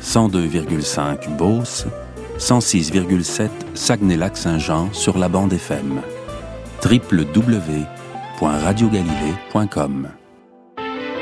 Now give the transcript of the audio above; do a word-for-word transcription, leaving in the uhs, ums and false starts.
cent deux virgule cinq Beauce, cent six virgule sept Saguenay-Lac-Saint-Jean sur la bande F M. w w w point radio galilée point com